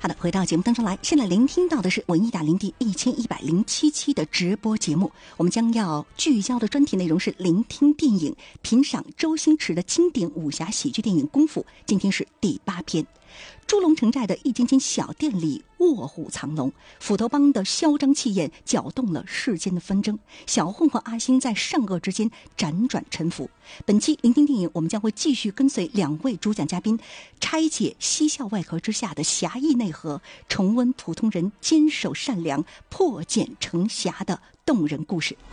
好的，回到节目当中来，现在聆听到的是文艺大聆第1107期的直播节目。我们将要聚焦的专题内容是聆听电影，评赏周星驰的经典武侠喜剧电影《功夫》。今天是第8篇。猪龙城寨的一间间小店里卧虎藏龙，斧头帮的嚣张气焰搅动了世间的纷争，小混混阿星在善恶之间辗转沉浮。本期聆听电影，我们将会继续跟随2位主讲嘉宾，拆解嬉笑外壳之下的侠义内核，重温普通人坚守善良、破茧成侠的动人故事。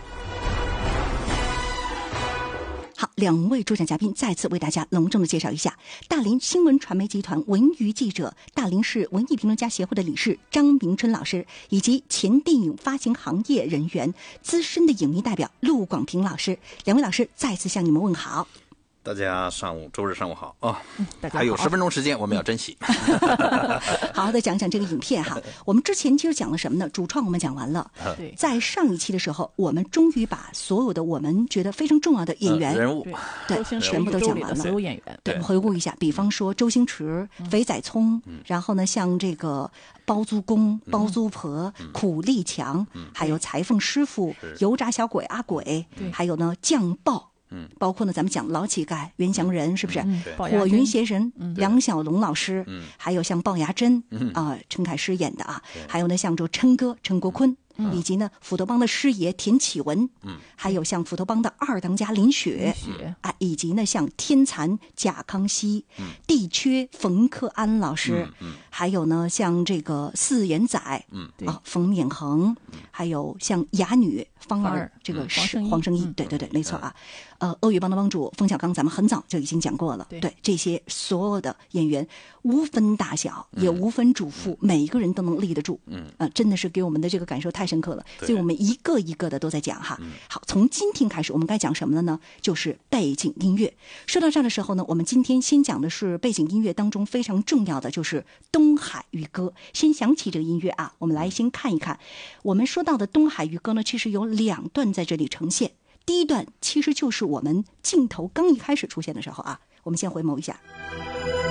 好，2位主讲嘉宾再次为大家隆重的介绍一下：大林新闻传媒集团文娱记者、大林市文艺评论家协会的理事张明春老师，以及前电影发行行业人员、资深的影迷代表陆广平老师。2位老师再次向你们问好。 大家周日上午好啊！ 大家好， 还有10分钟时间，我们要珍惜。 好好的讲讲这个影片哈。我们之前其实讲了什么呢？主创我们讲完了， 对， 在上一期的时候，我们终于把所有的我们觉得非常重要的演员、 人物， 对，全部都讲完了。 所有演员， 对，回顾一下，比方说周星驰、肥仔聪，然后呢，像这个包租公、包租婆、苦力强，还有裁缝师傅、油炸小鬼阿鬼，还有呢酱爆。包括呢，咱们讲老乞丐袁祥仁，是不是？火云邪神梁小龙老师，还有像龅牙珍陈凯诗演的啊，还有呢像这琛哥陈国坤，以及呢斧头帮的师爷田启文，还有像斧头帮的2当家林雪啊，以及呢像天蚕贾康熙、地缺冯克安老师，还有呢像这个四眼仔冯冕恒，还有像哑女方儿这个黄圣依，对对对，没错啊。鳄鱼帮的帮主冯小刚，咱们很早就已经讲过了。对，这些所有的演员无分大小，也无分主副，每一个人都能立得住。真的是给我们的这个感受太深刻了。所以我们一个一个的都在讲哈。好，从今天开始，我们该讲什么了呢？就是背景音乐。说到这儿的时候呢，我们今天先讲的是背景音乐当中非常重要的，就是《东海渔歌》。先想起这个音乐啊，我们来先看一看。我们说到的《东海渔歌》呢，其实有2段在这里呈现。第一段其实就是我们镜头刚一开始出现的时候啊，我们先回眸一下。